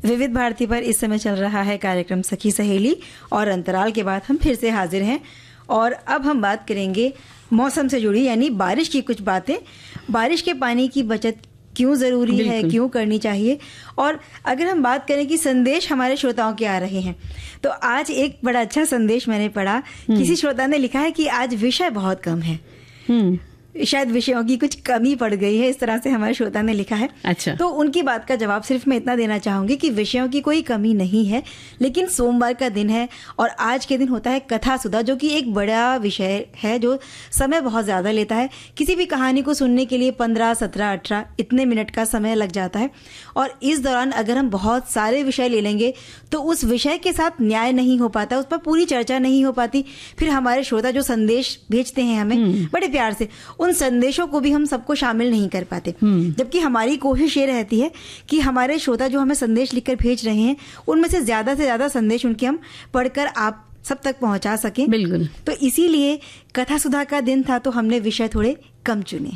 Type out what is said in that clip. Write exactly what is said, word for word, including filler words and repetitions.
विविध भारती पर इस समय चल रहा है कार्यक्रम सखी सहेली और अंतराल के बाद हम फिर से हाजिर हैं और अब हम बात करेंगे मौसम से जुड़ी यानी बारिश की कुछ बातें। बारिश के पानी की बचत क्यों जरूरी है, क्यों करनी चाहिए, और अगर हम बात करें कि संदेश हमारे श्रोताओं के आ रहे हैं तो आज एक बड़ा अच्छा संदेश मैंने पढ़ा। किसी श्रोता ने लिखा है कि आज विषय बहुत कम है, शायद विषयों की कुछ कमी पड़ गई है, इस तरह से हमारे श्रोता ने लिखा है। अच्छा। तो उनकी बात का जवाब सिर्फ मैं इतना देना चाहूंगी कि विषयों की कोई कमी नहीं है, लेकिन सोमवार का दिन है और आज के दिन होता है कथा सुधा, जो कि एक बड़ा विषय है जो समय बहुत ज्यादा लेता है। किसी भी कहानी को सुनने के लिए पंद्रह सत्रह अठारह इतने मिनट का समय लग जाता है और इस दौरान अगर हम बहुत सारे विषय ले लेंगे तो उस विषय के साथ न्याय नहीं हो पाता, उस पर पूरी चर्चा नहीं हो पाती। फिर हमारे श्रोता जो संदेश भेजते हैं हमें बड़े प्यार से, उन संदेशों को भी हम सबको शामिल नहीं कर पाते। जबकि हमारी कोशिश ये रहती है कि हमारे श्रोता जो हमें संदेश लिखकर भेज रहे हैं उनमें से ज्यादा से ज्यादा संदेश उनके हम पढ़कर आप सब तक पहुंचा सकें। बिल्कुल। तो इसीलिए कथा सुधा का दिन था तो हमने विषय थोड़े कम चुने।